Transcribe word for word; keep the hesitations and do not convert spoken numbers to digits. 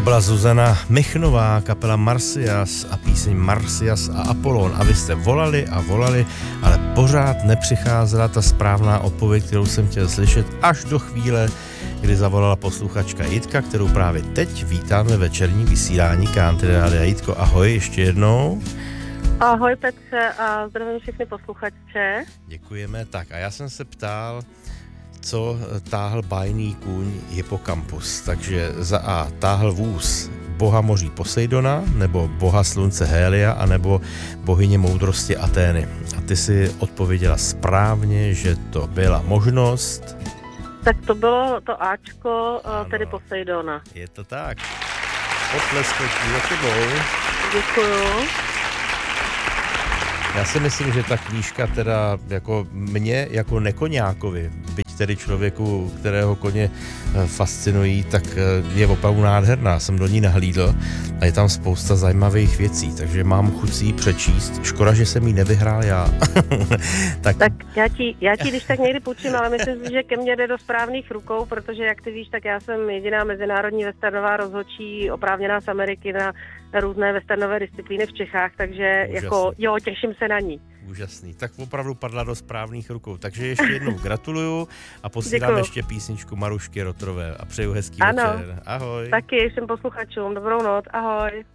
byla Zuzana Michnová, kapela Marsyas a píseň Marsyas a Apollon. A vy jste volali a volali, ale pořád nepřicházela ta správná odpověď, kterou jsem chtěl slyšet až do chvíle, kdy zavolala posluchačka Jitka, kterou právě teď vítám ve večerní vysílání Country Rádia. Jitko, ahoj ještě jednou. Ahoj Petře a zdravím všechny posluchače. Děkujeme. Tak a já jsem se ptal, co táhl bájný kůň Hippocampus. Takže za A táhl vůz boha moří Poseidona, nebo boha slunce Hélia, anebo bohyně moudrosti Atény. A ty si odpověděla správně, že to byla možnost. Tak to bylo to Ačko, Ano, tedy Poseidona. Je to tak. Potlesknutí za tebou. Děkuju. Já si myslím, že ta knížka teda jako mě, jako nekoňákovi, byť tedy člověku, kterého koně fascinují, tak je opravdu nádherná. Jsem do ní nahlídl a je tam spousta zajímavých věcí, takže mám chuť si ji přečíst. Škoda, že jsem ji nevyhrál já. tak... tak já ti, já ti když tak někdy půjčím, ale myslím si, že ke mně jde do správných rukou, protože jak ty víš, tak já jsem jediná mezinárodní westernová rozhodčí oprávněná z Ameriky na různé westernové disciplíny v Čechách, takže úžasný. Jako jo, těším se na ní. Úžasný. Tak opravdu padla do správných rukou. Takže ještě jednou gratuluju a posílám Děkuju. ještě písničku Marušky Rotrové a přeju hezký ano. večer. Ahoj. Taky všem posluchačům. Dobrou noc. Ahoj.